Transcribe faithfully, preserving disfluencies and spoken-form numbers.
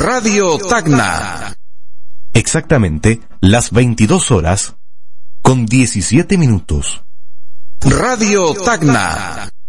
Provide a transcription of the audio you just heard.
Radio Tacna. Exactamente las veintidós horas con diecisiete minutos. Radio Tacna.